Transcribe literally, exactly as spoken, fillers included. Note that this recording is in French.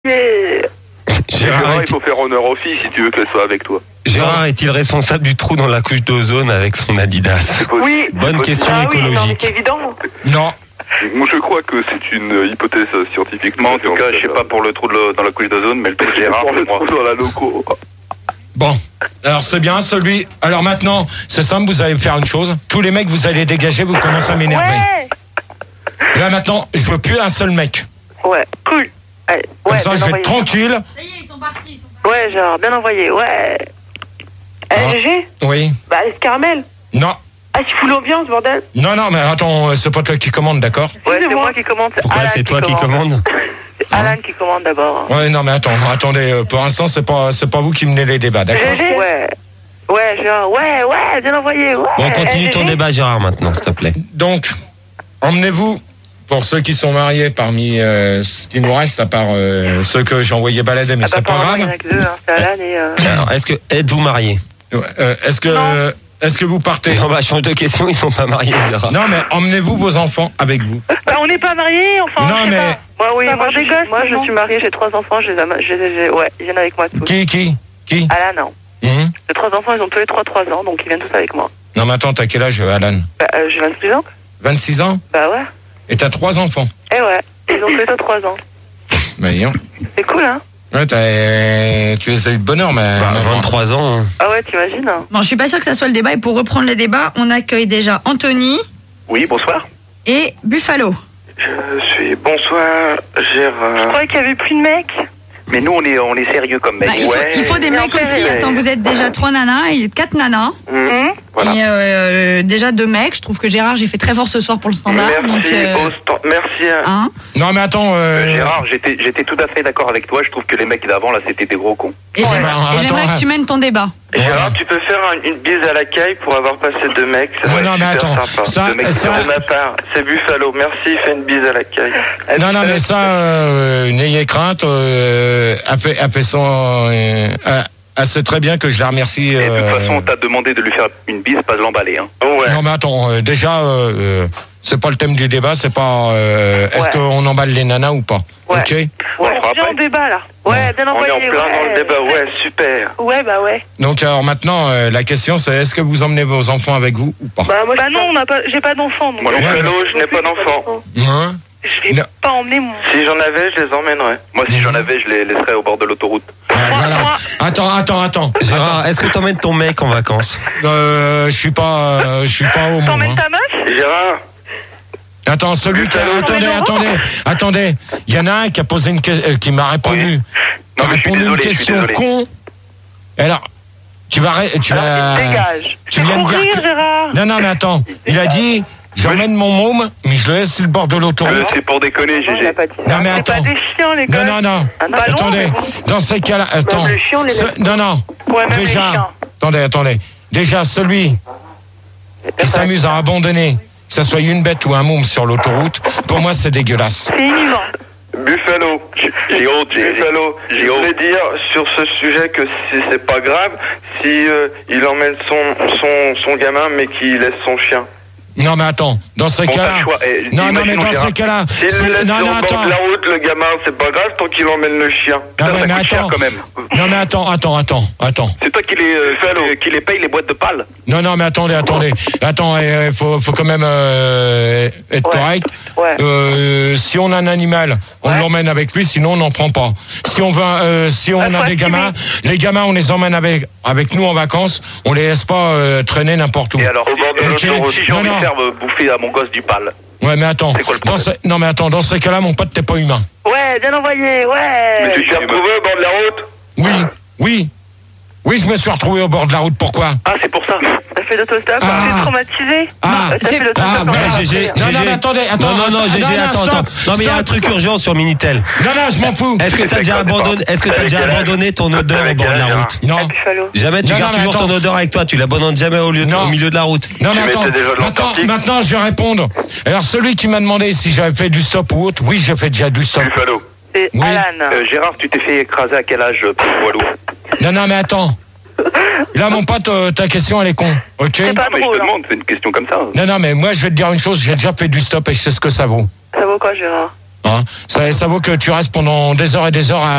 Yeah. Gérard, Gérard, il faut faire honneur aux filles si tu veux qu'elles soient avec toi. Gérard est-il responsable du trou dans la couche d'ozone avec son Adidas? Oui. Bonne question Ah oui, non, mais écologique. c'est évident. Non. Moi je crois que c'est une hypothèse scientifiquement. En tout cas, je sais pas pour le trou de le- dans la couche d'ozone, mais le trou de Gérard, Pour le moi. trou dans la loco. Bon. Alors c'est bien celui. Alors maintenant, c'est simple, vous allez faire une chose. Tous les mecs, vous allez dégager, vous commencez à m'énerver. Ouais. Là maintenant, je veux plus un seul mec. Ouais, cool. Allez, Comme ouais, ça, bien je vais envoyé. être tranquille. Ça y est, ils sont partis. Ils sont partis. Ouais, genre, bien envoyé, ouais. Eh, Ah. G G Oui. Bah, laisse caramel. Non. Ah, tu fous l'ambiance, bordel. Non, non, mais attends, euh, c'est pas toi qui commande, d'accord? Ouais, c'est moi qui commande. Pourquoi Alan c'est toi qui commande? C'est Alan qui commande d'abord. Ouais, non, mais attends, attendez, euh, pour l'instant, c'est pas, c'est pas vous qui menez les débats, d'accord? G G Ouais. Ouais, genre, ouais, ouais, bien envoyé, ouais. Bon, continue Eh, ton G G débat, Gérard, maintenant, s'il te plaît. Donc, emmenez-vous, pour ceux qui sont mariés parmi euh, ce qui nous reste, à part euh, ceux que j'ai envoyé balader, mais Ah, c'est bah, pas pour le moment, il y en grave. a que deux, hein. C'est Alan et... Euh... Alors, est-ce que êtes-vous marié? Euh, est-ce que, Non. est-ce que vous partez? Non, bah, change de question, ils sont pas mariés, Gérard. Non, mais emmenez-vous vos enfants avec vous. Bah, on n'est pas mariés, enfin, Non, je sais mais- pas. Moi, oui, Pas moi, avoir je, des suis- gosses, moi, je non suis mariée, j'ai trois enfants, je les ai, je les ai- j'ai- ouais, ils viennent avec moi tous. Qui, qui, qui? Alan, non. Mhm. J'ai trois enfants, ils ont tous les trois trois ans, donc ils viennent tous avec moi. Non, mais attends, t'as quel âge, Alan? Bah, euh, j'ai vingt-six ans. vingt-six ans? Bah ouais. Et t'as trois enfants? Eh ouais, ils ont tous les trois ans. Bah, voyons. C'est cool, hein? Ouais, t'as, tu les as eu de bonheur, mais. Bah, vingt-trois ans. hein. Ah ouais, t'imagines, hein? Bon, je suis pas sûre que ça soit le débat. Et pour reprendre le débat, on accueille déjà Anthony Oui, bonsoir. et Buffalo. Je suis. Bonsoir, Je Gérard. croyais qu'il y avait plus de mecs. Mais nous, on est, on est sérieux comme mec. Bah, il, faut, ouais. il faut des Mais mecs après, aussi. ouais. Attends, vous êtes déjà trois nanas et quatre nanas. Mmh. Voilà. Et euh, déjà deux mecs. Je trouve que Gérard, j'ai fait très fort ce soir pour le standard. Merci, donc, euh, au stand- merci. hein. hein. Non, mais attends, euh. Euh, Gérard, j'étais, j'étais tout à fait d'accord avec toi. Je trouve que les mecs d'avant, là, c'était des gros cons. Et Ouais, j'aimerais bah, et j'aimerais attends, que tu mènes ton débat. Gérard, tu peux faire un- une bise à la caille pour avoir passé deux mecs. Ça Ouais, va être non, mais super attends, sympa. ça- Deux mecs ça- de ma part. C'est Buffalo. Merci, fais une bise à la caille. Non, non, mais ça, euh, n'ayez crainte, euh, a fait, a fait son, euh, a- a- c'est très bien que je la remercie. Et de toute euh, façon, on t'a demandé de lui faire une bise, pas de l'emballer. Hein. Ouais. Non, mais attends, euh, déjà, euh, euh, c'est pas le thème du débat, c'est pas, euh, est-ce Ouais. qu'on emballe les nanas ou pas? Ouais. Ok? Ouais, On le on fera vient après. en débat là. Ouais, bien On est envoyé. en plein ouais. dans le débat. Ouais, super. Ouais, bah ouais. Donc, alors maintenant, euh, la question, c'est est-ce que vous emmenez vos enfants avec vous ou pas? Bah, moi, bah non, on n'a pas, j'ai pas d'enfant. donc- Moi non Ouais, plus. Buffalo, Non je n'ai plus, pas j'ai d'enfant. Hein? Je vais Non. pas emmener mon. Si j'en avais, je les emmènerais. Moi, si j'en avais, je les laisserais au bord de l'autoroute. Ah, voilà. moi- Attends, attends, attends. Gérard, est-ce que t'emmènes ton mec en vacances? Euh, je suis pas, euh, je suis pas au monde. T'emmènes hein. ta meuf? Gérard, Attends, celui qui a, attendez, attendez, attendez. Il y en a un qui a posé une question, qui m'a répondu. Qui a Non, mais je suis répondu une désolé, je suis question désolé. con. Et alors, tu vas, ré- tu vas. Alors, il dégage. Tu viens de dire rire, que- Gérard. Non, non, mais attends. Il a dit, j'emmène mon môme, mais je le laisse sur le bord de Euh, l'autoroute. c'est pour déconner, Non, il G G. a pas dit ça. Non, mais C'est pas attends. des chiens, les gars. Non, non, non. Un ballon, Attendez. mais Dans ces cas-là, attends. les chiens, on les Ce- laisse. non, non. Ouais, même les chiens. Déjà, attendez, attendez. Déjà, celui qui s'amuse à abandonner, que ça soit une bête ou un môme sur l'autoroute, pour moi, c'est dégueulasse. C'est inhumain. Buffalo, J'ai honte, G G. Buffalo, je J'ai honte. voulais dire sur ce sujet que si c'est pas grave, si euh, il emmène son, son, son gamin mais qu'il laisse son chien. Non, mais attends. Dans ces Bon, t'as cas-là. le choix. Eh, Non, non, mais imaginons, dans Gérard. ces cas-là. S'il c'est- le laisse Non, sur non, le bord attends. de la route, le gamin, c'est pas grave tant qu'il emmène le chien. Non, Ça, mais, ça mais coûte cher attends. quand même. Non, mais attends, attends, attends, attends. C'est toi qui les, euh, qui- qui les paye les boîtes de pales. Non, non, mais attendez, attendez. Attends, il faut, faut quand même euh, être Ouais. correct. Ouais. Euh, si on a un animal, on Ouais. l'emmène avec lui, sinon on n'en prend pas. Si on va, euh, si on Bah, a faut des gamins, les gamins, on les emmène avec avec nous en vacances. On les laisse pas euh, traîner n'importe où. Et alors, Au bord de si, l'autoroute. si j'ai Non, envie non. de faire euh, bouffer à mon gosse du pal. Ouais, mais attends. C'est quoi le Dans problème ce- non, mais attends. Dans ces cas-là, mon pote, t'es pas humain. Ouais, bien envoyé, Mais ouais. tu Tu t'es retrouvé au bord de la route? Oui, oui, oui, je me suis retrouvé au bord de la route. Pourquoi? Ah, c'est pour ça. T'as fait l'autostop, Ah. t'es traumatisé. Ah. T'as C'est- fait l'autostop. Ah, dans voilà, la- G G, Non, non, G G. mais attendez, attends, Non, non, non, attends, G G, non, non, attends, stop, attends. Non, mais il y a un stop. truc urgent sur Minitel. Non, non, je m'en fous. Est-ce que t'as déjà abandonné, est-ce que t'as déjà abandonné ton odeur au bord de la route? Non. À Buffalo. Jamais, tu Non, gardes non, mais toujours attends. ton odeur avec toi, tu l'abandonnes jamais au, lieu de- Non. au milieu de la route. Non, mais Tu attends, mettais déjà de maintenant, l'Antarctique. maintenant, je vais répondre. Alors, celui qui m'a demandé si j'avais fait du stop ou autre, oui, j'ai fait déjà du stop. Buffalo. C'est Oui. Alan. Euh, Gérard, tu t'es fait écraser à quel âge euh, pour le poids lourd? Non, non, mais attends. Là, mon pote, euh, ta question, elle est con. Ok? C'est pas Non, mais je drôle. te hein. demande, c'est une question comme ça. Non, non, mais moi, je vais te dire une chose, j'ai déjà fait du stop et je sais ce que ça vaut. Ça vaut quoi, Gérard? Hein, ça, ça vaut que tu restes pendant des heures et des heures à